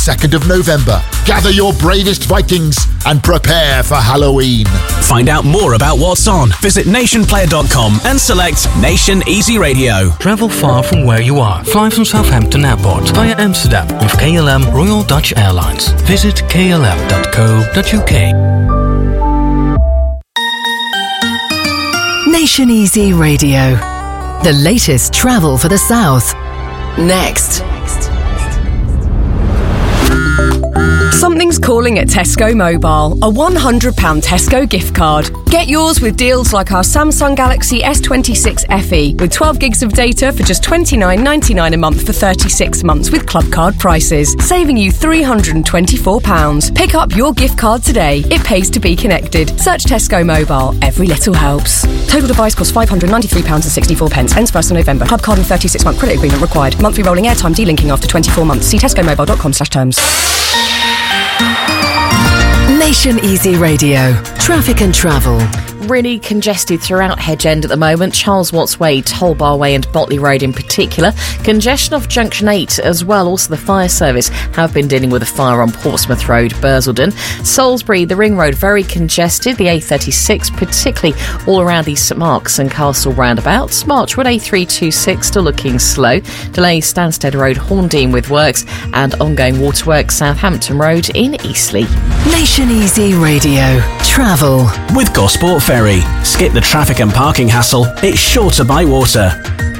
2nd of November. Gather your bravest Vikings and prepare for Halloween. Find out more about what's on. Visit nationplayer.com and select Nation Easy Radio. Travel far from where you are. Fly from Southampton Airport via Amsterdam with KLM Royal Dutch Airlines. Visit klm.co.uk. Nation Easy Radio. The latest travel for the South. Next. Something's calling at Tesco Mobile. A £100 Tesco gift card. Get yours with deals like our Samsung Galaxy S26 FE with 12 gigs of data for just $29.99 a month for 36 months with club card prices, saving you £324. Pick up your gift card today. It pays to be connected. Search Tesco Mobile. Every little helps. Total device costs £593.64. Ends 1st of November. Club card and 36-month credit agreement required. Monthly rolling airtime delinking after 24 months. See tescomobile.com/terms. Nation Easy Radio. Traffic and travel. Really congested throughout Hedge End at the moment. Charles Watts Way, Tollbar Way and Botley Road in particular. Congestion off Junction 8 as well. Also the fire service have been dealing with a fire on Portsmouth Road, Bursledon. Salisbury, the Ring Road, very congested. The A36, particularly all around the St Mark's and Castle roundabouts. Marchwood A326 still looking slow. Delays Stansted Road, Horndean with works and ongoing waterworks Southampton Road in Eastleigh. Nation Easy Radio. Travel. With Gosport Ferry. Skip the traffic and parking hassle. It's shorter by water.